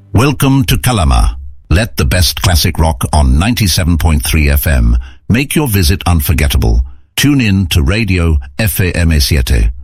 Welcome to Kalama. Let the best classic rock on 97.3 FM make your visit unforgettable. Tune in to Radio FAM7.